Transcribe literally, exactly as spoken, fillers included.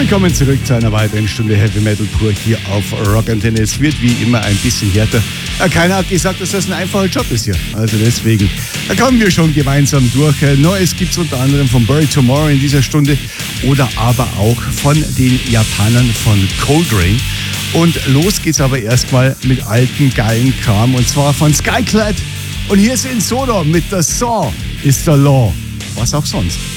Willkommen zurück zu einer weiteren Stunde Heavy Metal pur hier auf Rock Antenne. Es wird wie immer ein bisschen härter. Ja, keiner hat gesagt, dass das ein einfacher Job ist hier. Also deswegen, da kommen wir schon gemeinsam durch. Neues gibt es unter anderem von Bury Tomorrow in dieser Stunde oder aber auch von den Japanern von Coldrain. Und los geht's aber erstmal mit alten, geilen Kram und zwar von Skyclad. Und hier sind Sodom mit The Saw is the Law. Was auch sonst.